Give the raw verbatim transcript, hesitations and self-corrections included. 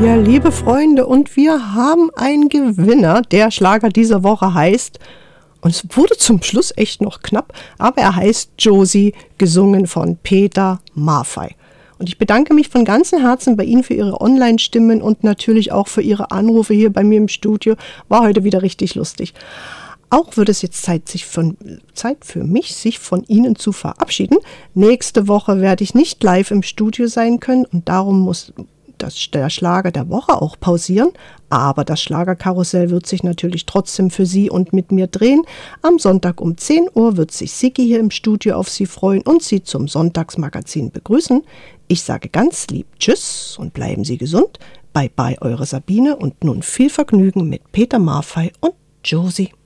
Ja, liebe Freunde, und wir haben einen Gewinner. Der Schlager dieser Woche heißt, und es wurde zum Schluss echt noch knapp, aber er heißt Josie, gesungen von Peter Maffay. Und ich bedanke mich von ganzem Herzen bei Ihnen für Ihre Online-Stimmen und natürlich auch für Ihre Anrufe hier bei mir im Studio. War heute wieder richtig lustig. Auch wird es jetzt Zeit, sich von, Zeit für mich, sich von Ihnen zu verabschieden. Nächste Woche werde ich nicht live im Studio sein können und darum muss das, der Schlager der Woche auch pausieren. Aber das Schlagerkarussell wird sich natürlich trotzdem für Sie und mit mir drehen. Am Sonntag um zehn Uhr wird sich Sigi hier im Studio auf Sie freuen und Sie zum Sonntagsmagazin begrüßen. Ich sage ganz lieb Tschüss und bleiben Sie gesund. Bye bye, eure Sabine und nun viel Vergnügen mit Peter Maffay und Josie.